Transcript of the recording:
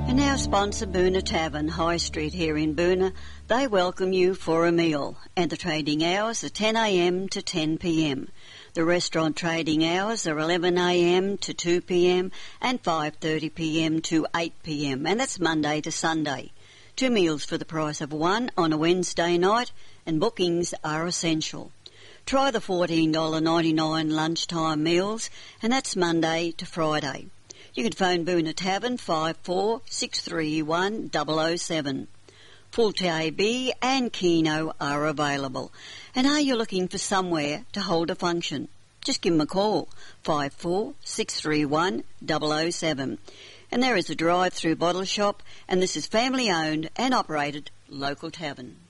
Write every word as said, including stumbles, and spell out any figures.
And our sponsor, Boona Tavern, High Street here in Boona, they welcome you for a meal, and the trading hours are ten a m to ten p m. The restaurant trading hours are eleven a m to two p m and five thirty p m to eight p m, and that's Monday to Sunday. Two meals for the price of one on a Wednesday night, and bookings are essential. Try the fourteen dollars ninety-nine lunchtime meals, and that's Monday to Friday. You can phone Boona Tavern five four six three one zero zero seven. Full T A B and Keno are available. And are you looking for somewhere to hold a function? Just give them a call, five four six three one zero zero seven. And there is a drive-through bottle shop, and this is family-owned and operated local tavern.